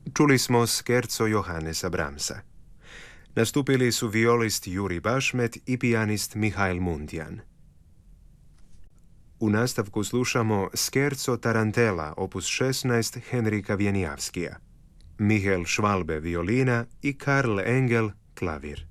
Čuli smo skerco Johannesa Brahmsa. Nastupili su violist Juri Bašmet i pijanist Mihail Mundjan. U nastavku slušamo skerco Tarantela, opus 16 Henrika Vjenjavskija. Mihael Švalbe violina i Karl Engel klavir.